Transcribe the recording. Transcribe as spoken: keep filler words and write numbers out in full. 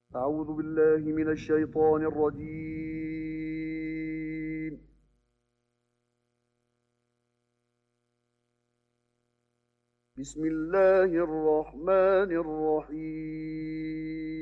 أعوذ بالله من الشيطان الرجيم. بسم الله الرحمن الرحيم.